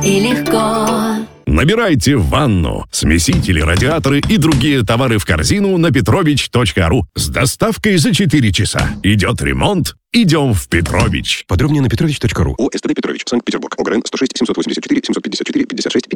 и легко. Набирайте ванну, смесители, радиаторы и другие товары в корзину на petrovich.ru с доставкой за 4 часа. Идет ремонт, идем в Петрович. Подробнее на petrovich.ru. ОСТ Петрович, Санкт-Петербург. ОГРН 106 784 754 56